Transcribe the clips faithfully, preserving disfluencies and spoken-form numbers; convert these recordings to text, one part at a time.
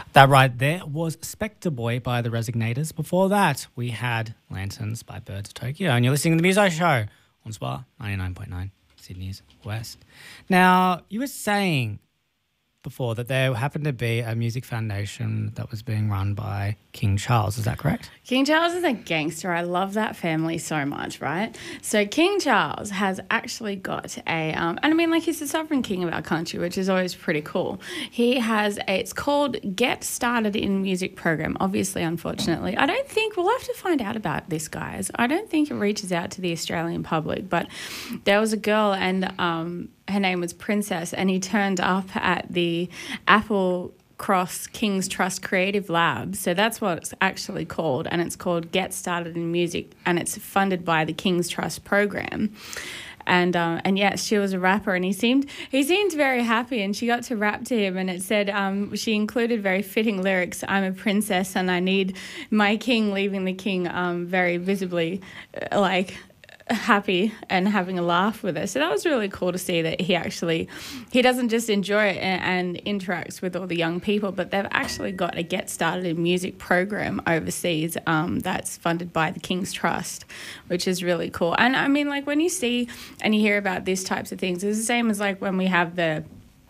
That right there was Spectre Boy by the Resignators. Before that, we had Lanterns by Birds of Tokyo. And you're listening to the Muso Show on Spar ninety-nine point nine, Sydney's West. Now, you were saying before that there happened to be a music foundation that was being run by King Charles. Is that correct? King Charles is a gangster. I love that family so much, right? So King Charles has actually got a, um, and I mean, like, he's the sovereign king of our country, which is always pretty cool. He has a, it's called Get Started in Music program. Obviously, unfortunately, I don't think, we'll have to find out about this, guys. I don't think it reaches out to the Australian public, but there was a girl and um, her name was Princess, and he turned up at the Apple Cross King's Trust Creative Lab. So that's what it's actually called, and it's called Get Started in Music, and it's funded by the King's Trust program. And uh, and yes, she was a rapper, and he seemed he seemed very happy, and she got to rap to him, and it said um, she included very fitting lyrics. I'm a princess, and I need my king, leaving the king um, very visibly uh, like happy and having a laugh with her. So that was really cool to see that he actually, he doesn't just enjoy it and, and interacts with all the young people, but they've actually got a Get Started in Music program overseas um, that's funded by the King's Trust, which is really cool. And I mean, like, when you see and you hear about these types of things, it's the same as like when we have the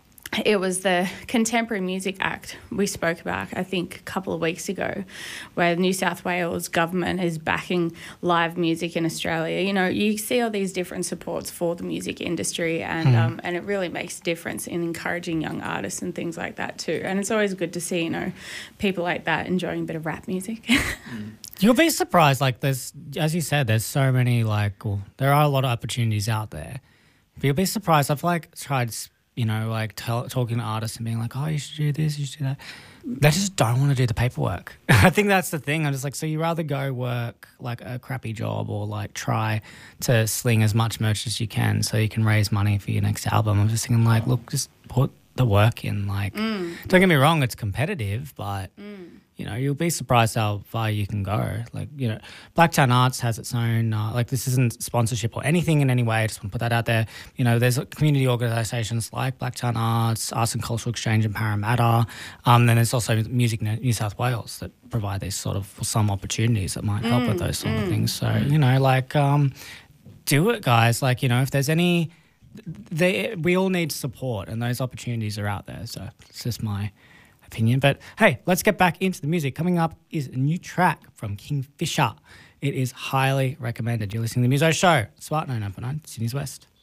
it was the Contemporary Music Act we spoke about, I think, a couple of weeks ago, where the New South Wales government is backing live music in Australia. You know, you see all these different supports for the music industry, and mm. um, and it really makes a difference in encouraging young artists and things like that too. And it's always good to see, you know, people like that enjoying a bit of rap music. mm. You'll be surprised, like, there's, as you said, there's so many, like, well, there are a lot of opportunities out there. But you'll be surprised. I've, like, tried... you know, like tell, talking to artists and being like, oh, you should do this, you should do that. They just don't want to do the paperwork. I think that's the thing. I'm just like, so you rather go work like a crappy job or like try to sling as much merch as you can so you can raise money for your next album. I'm just thinking like, look, just put the work in. Like, mm. don't get me wrong, it's competitive, but... Mm. You know, you'll be surprised how far you can go. Like, you know, Blacktown Arts has its own, uh, like, this isn't sponsorship or anything in any way. I just want to put that out there. You know, there's community organisations like Blacktown Arts, Arts and Cultural Exchange in Parramatta. Um, then there's also Music New South Wales that provide these sort of some opportunities that might help mm, with those sort mm. of things. So, you know, like, um, do it, guys. Like, you know, if there's any, they, we all need support, and those opportunities are out there. So it's just my opinion. But hey, let's get back into the music. Coming up is a new track from Kingfisher. It is highly recommended. You're listening to the Muso Show, Spar ninety-nine point nine, Sydney's West.